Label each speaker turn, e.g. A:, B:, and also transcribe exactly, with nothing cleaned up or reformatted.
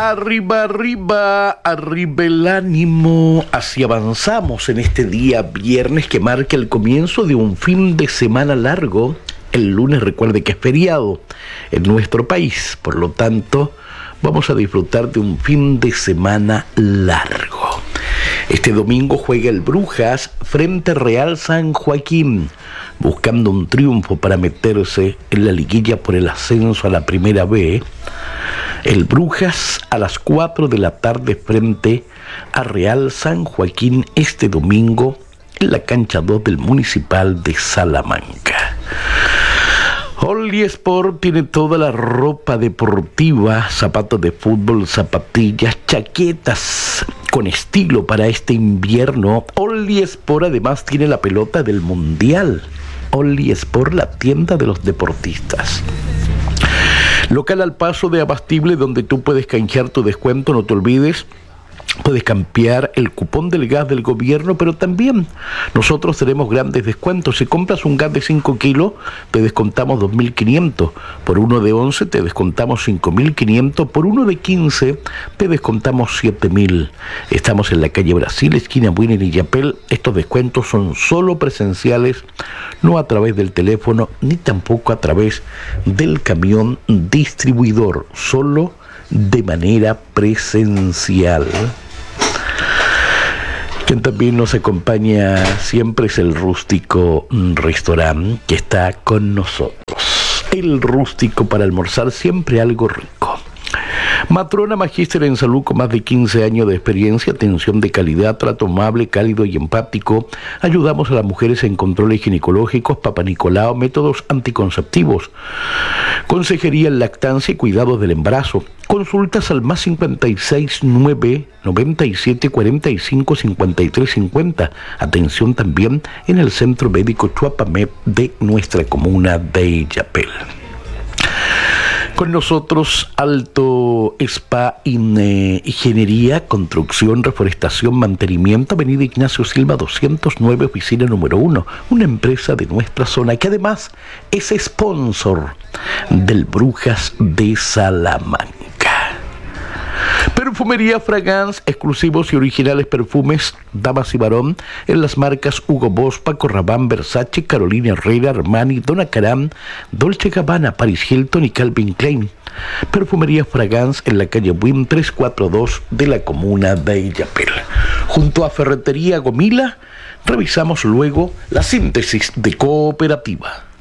A: Arriba, arriba, arriba el ánimo. Así avanzamos en este día viernes que marca el comienzo de un fin de semana largo. El lunes, recuerde que es feriado en nuestro país, por lo tanto, vamos a disfrutar de un fin de semana largo. Este domingo juega el Brujas frente a Real San Joaquín, buscando un triunfo para meterse en la liguilla por el ascenso a la Primera B. El Brujas a las cuatro de la tarde frente a Real San Joaquín este domingo en la cancha dos del Municipal de Salamanca. Only Sport tiene toda la ropa deportiva, zapatos de fútbol, zapatillas, chaquetas con estilo para este invierno. Only Sport además tiene la pelota del Mundial. Only Sport, la tienda de los deportistas. Local al paso de Abastible, donde tú puedes canjear tu descuento, no te olvides. Puedes cambiar el cupón del gas del gobierno, pero también nosotros tenemos grandes descuentos. Si compras un gas de cinco kilos, te descontamos dos mil quinientos. Por uno de once, te descontamos cinco mil quinientos. Por uno de quince, te descontamos siete mil. Estamos en la calle Brasil, esquina Buiner y Yapel. Estos descuentos son solo presenciales, no a través del teléfono, ni tampoco a través del camión distribuidor, solo de manera presencial. Quien también nos acompaña siempre es el Rústico Restaurant, que está con nosotros. El Rústico, para almorzar siempre algo rico. Matrona Magíster en salud con más de quince años de experiencia, atención de calidad, trato amable, cálido y empático. Ayudamos a las mujeres en controles ginecológicos, Papa Nicolau, métodos anticonceptivos, consejería en lactancia y cuidados del embarazo. Consultas al más cincuenta y seis nueve noventa y siete cuarenta y cinco cincuenta y tres cincuenta. Atención también en el Centro Médico Chuapamep de nuestra comuna de Yapel. Con nosotros Alto Spa Ingeniería, Construcción, Reforestación, Mantenimiento, Avenida Ignacio Silva doscientos nueve, oficina número uno, una empresa de nuestra zona que además es sponsor del Brujas de Salamanca. Perfumería Fragance, exclusivos y originales perfumes, damas y varón, en las marcas Hugo Boss, Paco Rabanne, Versace, Carolina Herrera, Armani, Donna Karan, Dolce Gabbana, Paris Hilton y Calvin Klein. Perfumería Fragance en la calle Buin trescientos cuarenta y dos de la comuna de Yapel. Junto a Ferretería Gomila, revisamos luego la síntesis de Cooperativa.